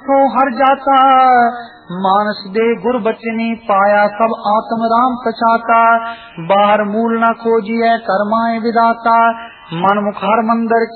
सो हर जाता, मानस दे गुर बचनी पाया सब आत्म राम सचाता। बाहर मूल न खोजिए कर्माए विदाता, मन मुखार मंदर